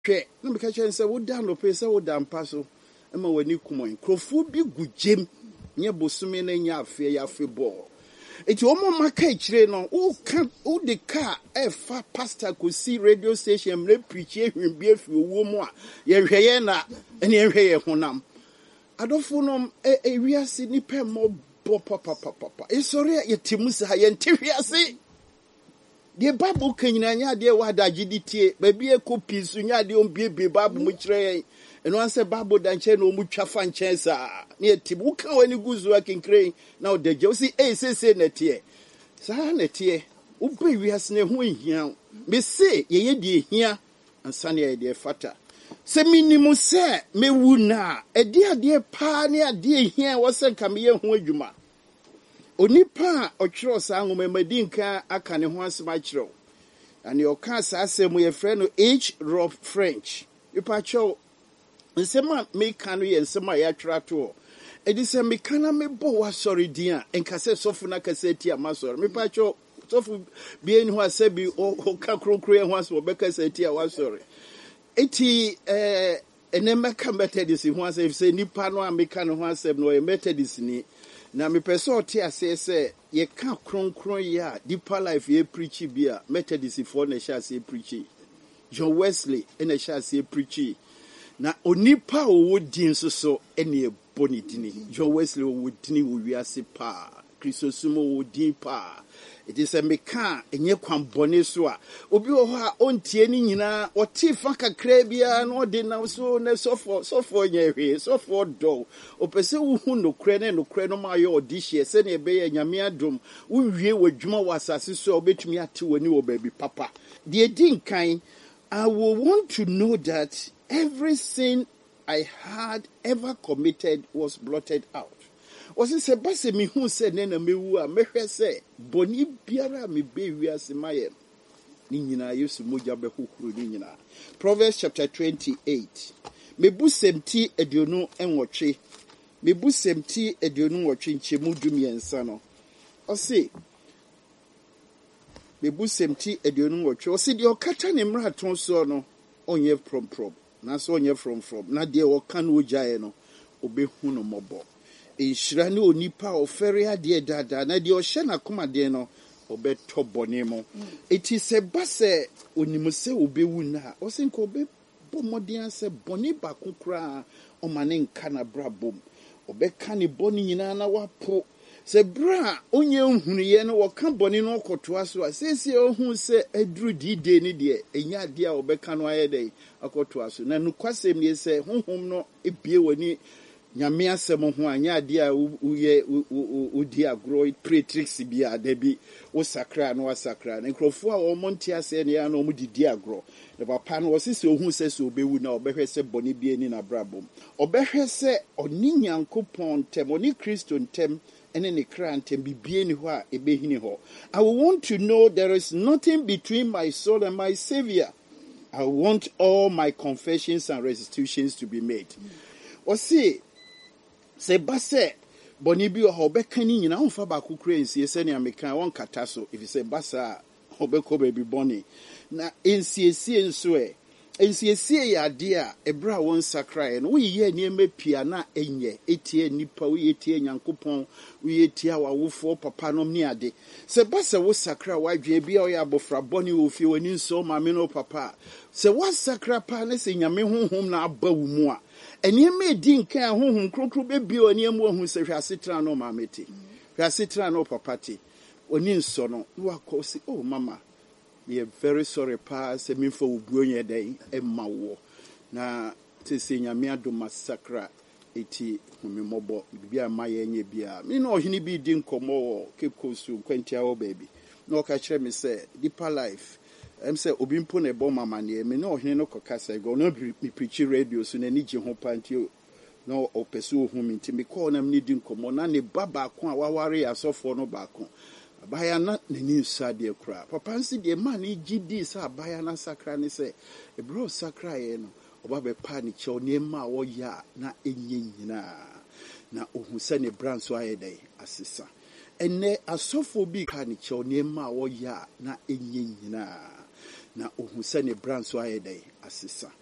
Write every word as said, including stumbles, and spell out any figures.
hwɛ na me ka kyerɛ sɛ wo da no pe sɛ wo da mpa so ma wani kumɔn krofo bi gu gem nye bosome na nya afi ya afi bɔ eti omo maka ikyire no wo ka wo de car e fa pastor ko si radio station mre preach ehwin bi afi owo mu a ye hweye na ene ye hweye honam adofo no e ewiase ni pe mo bo papa papa e sori ye timu sa ye ntiwiase de Bible kanyina nya de wa da giditie ba bi e copy su nya de ombie be Bible mu kire eno anse Bible da nche na omu twafa nche sa na etibu wo kan wani guzu akinkre na odaje wo si eh sese na tie sa na tie wo be wiase na ho ehia me se ye ye de ehia ansa na ye de fata se minimu se mewu na edi ade pa na ade ehia wo se nka me ye ho adwuma onipa otwero sa ngoma madinka aka ne ho asema kyerɛw ani oka sa asem ye frɛ no H. Rob French ipa kyɛw nsema me kanu ye nsema ya twera to edi se me kana me bo wa sorry din a enka se sofo na ka se ti ama sorry me pa kyɛw sofo bi eni ho asabi o ka kronkro ye ho aso obeka se ti a wa sorry eti eh enema ka methodist ho asem se nipa no a me kanu ho asem no ye methodist ni na me person oti ase se ye ka kronkron ya deeper life ye preach bia methodist for na sha se preach John Wesley na sha se preach na onipa owo din so so ene eboni dini John Wesley owo dini wo wiase pa Kristosumo wo din pa it is a meka enye kwambone so a obi wo ho a ontie ni nyina oti fa kakra bia na odi na so na so for so for nyehwe so for do opese wo hu no kre na no kre no ma ye odi hye se na ebe ye nyame adom wo wie wadwuma wasase so obetumi ate woni wo ba bi papa de din kan I will want to know that every sin I had ever committed was blotted out. Was it sebase mi hu se na na mewu a mehwe se boni biara me be wiase maye ni nyina yesu moja be hokuru ni nyina. Proverbs chapter twenty-eight. Mebu semti aduonu enwotwe. Mebu semti aduonu nwotwe nchemu dumiensa no. Ose mebu semti aduonu nwotwe. Ose de okata ne mraton so no onye from from. Na so onye from from. Na de oka no ojae no obehu no mobo. Inshira ne onipa ofere ade dada na de ohye na koma de no obeto bone mo eti se base onimse obewu na o se nko obe bomodian se bone ba kokura o mane nka na brabom obeka ne bone nyina na wapo se bra onye nhunu ye no woka bone no okoto aso asese ohun se aduru dide ni de enya de a obeka no ayede akoto aso na nukwasem ye se honhom no ebie wani nyame asem ho anya ade a uye udi agro pretrix bia da bi wo sakra na wa sakra na nkrofo a wo monte ase ne ya na wo didi agro na papa no wo sese ohun se se obewu na obehwe se boni bi ani na brabom obehwe se oni nyankopon tem oni Kristo ntem ene ne kra ntem bibie ni ho a ebehini ho. I want to know there is nothing between my soul and my Savior. I want all my confessions and restitutions to be made. O see se base boni bi o obeka ni nyina onfa ba kokura ensie se ne amekan won kata so if se basa obeko ba bi boni na ensiesie nso e ensiesie ya de a ebra won sakra no wo yiye ni emepia na enye etie nipa wo yetie nyankopon wo yetie awofo papa no ni ade se basa wo sakra wadwe bia o ya bofra boni wo fie woni nso ma me no papa se wo sakra pa ne se nyame honhom na aba wo mu a eni me di nkan honhom krokro bebi oni emu ohun se hwasetra no mameti hwasetra no papati oni nso no wo akosi oh mama we are very sorry pa se me fo obuo nye den emma wo na te se nyame ado masakra eti humimobo bibia maye nye bia me no ohini bi di nkomo wo Cape Coast kwantia wo baby na o ka kire me se deeper life em say obi mpo na ebo mama ne me na ohene no kokasa go no me preach radio so na ni je ho pantio na opese ohun mi nti me call na me di nkomo na ne baba ko a waware asofo no ba ko abaya na nani nsade kura papa nsi de man gidi sa abaya na sakra ne se e bro sakra ye no oba be pa ni che oni ma wo ya na enye nyina na ohun se ne branso ayedai asesa ene asofo bi ka ni che oni ma wo ya na enye nyina na ohun se ne branso ayedai asesa